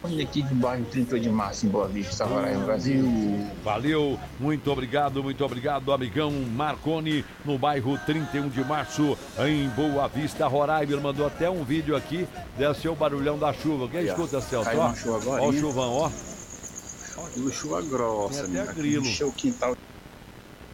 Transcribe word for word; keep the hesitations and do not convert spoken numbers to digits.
Marconi aqui do bairro trinta e oito de março, em Boa Vista, Roraima, Brasil. Valeu, muito obrigado, muito obrigado, amigão Marconi, no bairro trinta e um de março, em Boa Vista, Roraima. Ele mandou até um vídeo aqui, deve ser o barulhão da chuva. Quem escuta, Celso? Caiu uma chuva agora. Ó o chuvão, ó. Chuva grossa, tem até né? grilo. Encheu o quintal.